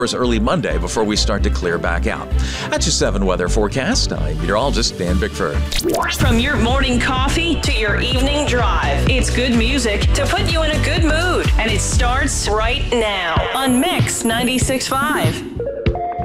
early Monday before we start to clear back out. That's your 7 weather forecast. I'm meteorologist Dan Bickford. From your morning coffee to your evening drive, it's good music to put you in a good mood. And it starts right now on Mix 96.5.